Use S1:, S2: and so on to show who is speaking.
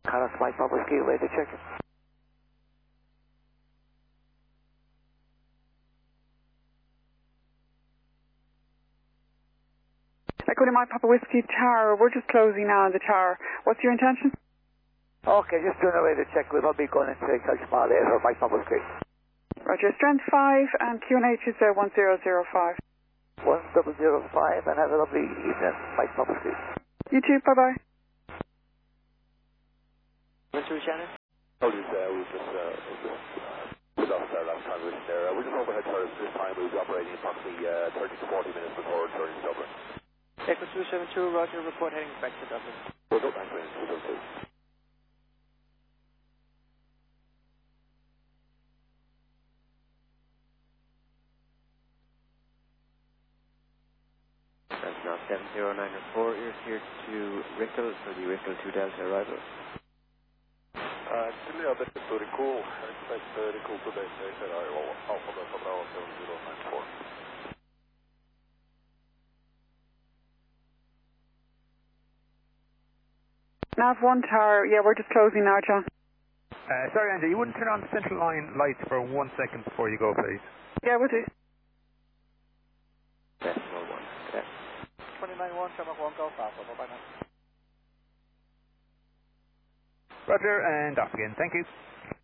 S1: Carlos Mike Papa Whiskey, away to check-in.
S2: Echo Mike Papa Whiskey Tower, we're just closing now on the tower. What's your intention?
S1: Okay, just doing away to check. We'll not be going into Calcimar later, Mike Papa Whiskey.
S2: Roger, strength 5 and QNH is 1005.
S1: 1005 and have a lovely evening, Mike Papa Whiskey.
S2: You too, bye-bye.
S1: Mr. Shannon?
S3: Oh, we lost our last transmission there. We're just overhead first. This time we'll be operating approximately 30 to 40 minutes before returning to Dublin.
S4: Echo 272, Roger, report heading back to Dublin.
S3: We'll go back to 202.
S4: That's now 7094, you're here to Rickle for the Rickle 2 Delta arrival.
S3: Chile, I bet it's very cool. Expect very cool today. They said Alpha Delta Bravo 7094.
S2: Nav 1 tower, yeah, we're just closing now, John.
S5: Sorry, Andrew, you wouldn't turn on the central line lights for 1 second before you go, please?
S2: Yeah, we'll do.
S4: Decimal 1, okay.
S1: 29-1, Shamrock 1, Golf Alpha, bye-bye now.
S5: Roger, and off again. Thank you.